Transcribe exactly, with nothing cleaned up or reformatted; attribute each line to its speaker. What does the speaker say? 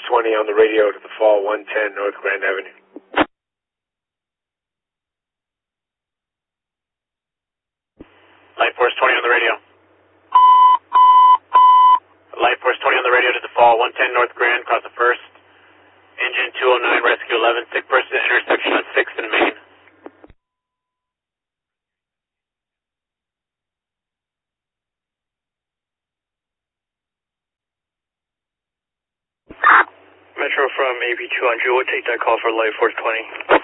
Speaker 1: twenty on the radio to the Fall one ten North Grand Avenue.
Speaker 2: Light Force twenty on the radio. Light Force twenty on the radio to the Fall one ten North Grand, across the first. Engine two oh nine, rescue eleven, sick person at intersection on sixth and Main.
Speaker 3: Metro from A P two hundred, we'll take that call for Light Force twenty.